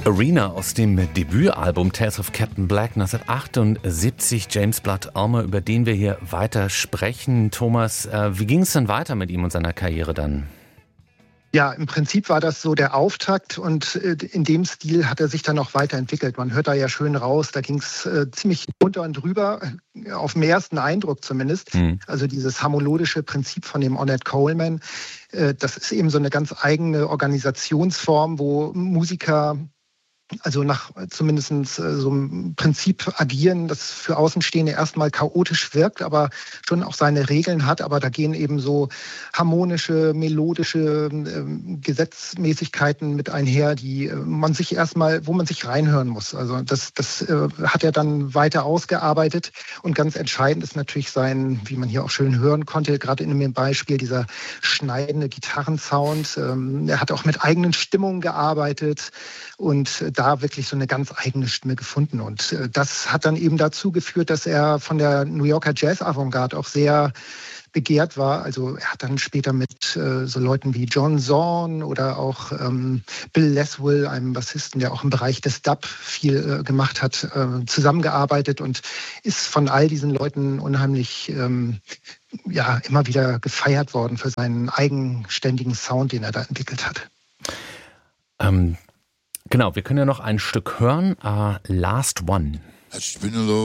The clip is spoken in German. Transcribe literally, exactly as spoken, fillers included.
Arena aus dem Debütalbum Tales of Captain Black neunzehnhundertachtundsiebzig, James Blood Ulmer, über den wir hier weiter sprechen. Thomas, äh, wie ging es denn weiter mit ihm und seiner Karriere dann? Ja, im Prinzip war das so der Auftakt und in dem Stil hat er sich dann auch weiterentwickelt. Man hört da ja schön raus, da ging es äh, ziemlich runter und drüber, auf den ersten Eindruck zumindest. Mhm. Also dieses harmonische Prinzip von dem Ornette Coleman, äh, das ist eben so eine ganz eigene Organisationsform, wo Musiker also nach zumindest so einem Prinzip agieren, das für Außenstehende erstmal chaotisch wirkt, aber schon auch seine Regeln hat. Aber da gehen eben so harmonische, melodische äh, Gesetzmäßigkeiten mit einher, die äh, man sich erstmal, wo man sich reinhören muss. Also das, das äh, hat er dann weiter ausgearbeitet. Und ganz entscheidend ist natürlich sein, wie man hier auch schön hören konnte, gerade in dem Beispiel, dieser schneidende Gitarrensound. Ähm, er hat auch mit eigenen Stimmungen gearbeitet und äh, da wirklich so eine ganz eigene Stimme gefunden. Und äh, das hat dann eben dazu geführt, dass er von der New Yorker Jazz-Avantgarde auch sehr begehrt war. Also er hat dann später mit äh, so Leuten wie John Zorn oder auch ähm, Bill Laswell, einem Bassisten, der auch im Bereich des Dub viel äh, gemacht hat, äh, zusammengearbeitet und ist von all diesen Leuten unheimlich ähm, ja, immer wieder gefeiert worden für seinen eigenständigen Sound, den er da entwickelt hat. Ähm Genau, wir können ja noch ein Stück hören. Uh, Last One.